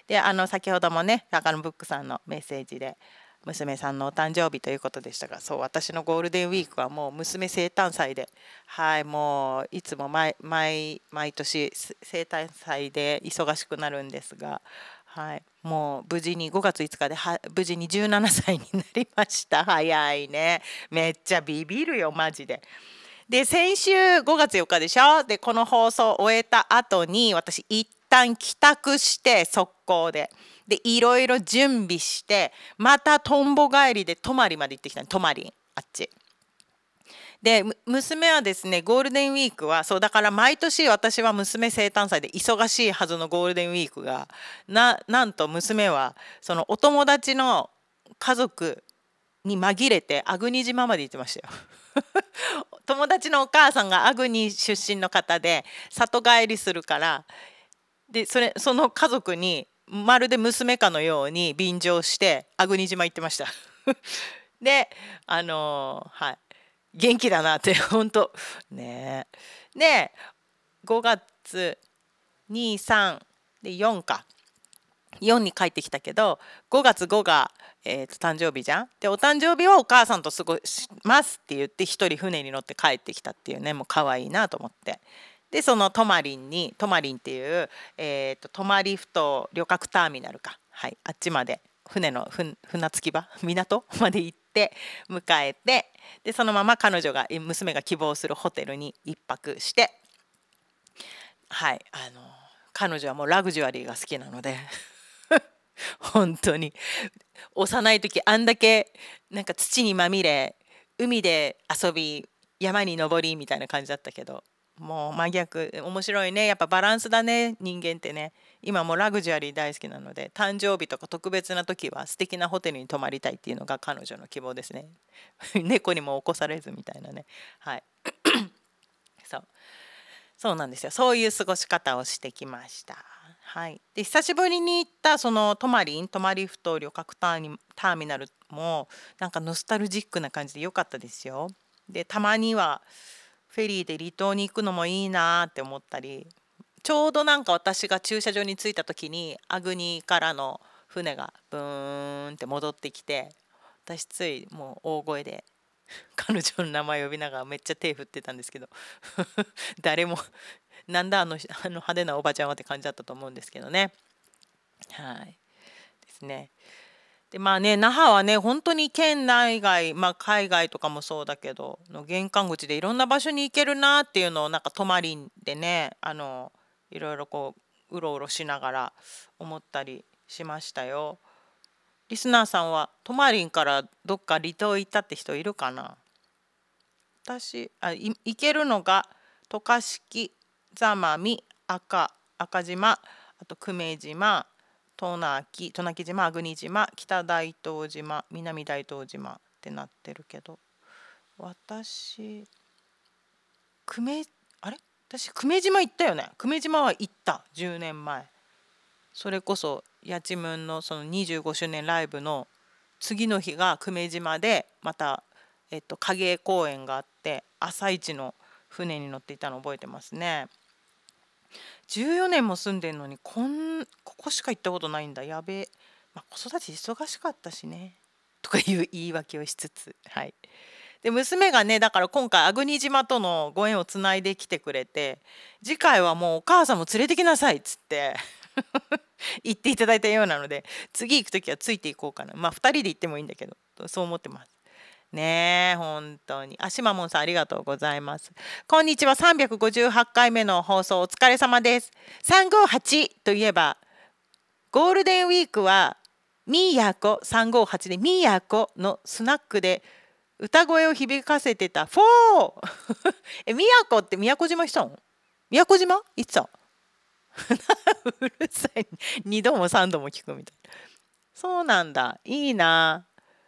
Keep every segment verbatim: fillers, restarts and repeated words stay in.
であの先ほどもね中野ブックさんのメッセージで娘さんのお誕生日ということでしたが、そう私のゴールデンウィークはもう娘生誕祭で、はいもういつも毎毎毎年生誕祭で忙しくなるんですが、はい、もう無事にごがついつかでは無事にじゅうななさいになりました。早いね。めっちゃビビるよマジで。で先週ごがつよっかでしょ。でこの放送を終えた後に私一旦帰宅して速攻ででいろいろ準備してまたとんぼ帰りで泊まりまで行ってきたの。泊まりあっちで娘はですねゴールデンウィークはそうだから毎年私は娘生誕祭で忙しいはずのゴールデンウィークがななんと娘はそのお友達の家族に紛れて粟国島まで行ってましたよ。友達のお母さんが粟国出身の方で里帰りするからでそれその家族にまるで娘かのように便乗して粟国島行ってました。であのーはい元気だなって本当ねえ。でごがつに、さんでよんかよんに帰ってきたけどごがつごが、えー、と誕生日じゃん。でお誕生日はお母さんと過ごしますって言って一人船に乗って帰ってきたっていうね、もう可愛いなと思って。でそのトマリンにトマリンっていう、えー、と泊まりふ頭旅客ターミナルか、はい、あっちまで船の船着き場港まで行って迎えて、でそのまま彼女が娘が希望するホテルに一泊して、はいあの彼女はもうラグジュアリーが好きなので本当に幼い時あんだけなんか土にまみれ海で遊び山に登りみたいな感じだったけど、もう真逆。面白いね、やっぱバランスだね人間ってね。今もうラグジュアリー大好きなので誕生日とか特別な時は素敵なホテルに泊まりたいっていうのが彼女の希望ですね。猫にも起こされずみたいなね。はいそうそうなんですよ。そういう過ごし方をしてきました。はい、で久しぶりに行ったそのトマリン泊まりふ頭旅客ターニターミナルもなんかノスタルジックな感じで良かったですよ。でたまにはフェリーで離島に行くのもいいなって思ったり、ちょうどなんか私が駐車場に着いた時に粟国からの船がブーンって戻ってきて、私ついもう大声で彼女の名前呼びながらめっちゃ手振ってたんですけど誰もなんだあのあの派手なおばちゃんはって感じだったと思うんですけどね。はいですね。でまあね那覇はね本当に県内外、まあ、海外とかもそうだけどの玄関口でいろんな場所に行けるなっていうのをなんか泊まりでねあのいろいろこううろうろしながら思ったりしましたよ。リスナーさんは泊まりんからどっか離島行ったって人いるかな。私あい行けるのが渡嘉敷、座間味、赤赤島、あと久米島、渡名喜渡名喜島、粟国島、北大東島、南大東島ってなってるけど、私久米あれ私久米島行ったよね。久米島は行ったじゅうねんまえ。それこそやちむんのそのにじゅうごしゅうねんライブの次の日が久米島でまた、えっと、影絵公園があって朝一の船に乗っていたの覚えてますね。じゅうよねんも住んでんのにこんここしか行ったことないんだ、やべえ。まあ、子育て忙しかったしねとかいう言い訳をしつつ、はい。で娘がねだから今回粟国島とのご縁をつないできてくれて、次回はもうお母さんも連れてきなさいっつって言っていただいたようなので、次行く時はついていこうかな。まあふたりで行ってもいいんだけどそう思ってますね。え本当にあしまもんさんありがとうございます。こんにちは。さんびゃくごじゅうはちかいめの放送お疲れ様です。さんごはちといえばゴールデンウィークはみーやこさんごはちでみーやこのスナックで歌声を響かせてたフォーえ宮古って宮古島したの？宮古島いつだうるさいにどもさんども聞くみたいな。そうなんだ、いいな。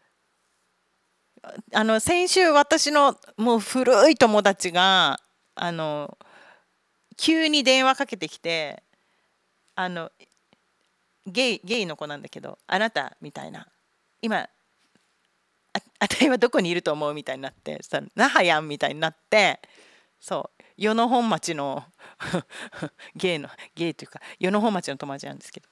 あの先週私のもう古い友達があの急に電話かけてきて、あのゲイゲイの子なんだけど、あなたみたいな今ああたいはどこにいると思うみたいになって、そ那覇やんみたいになって、そう与野本町のゲイのゲイというか与野本町の友達なんですけど、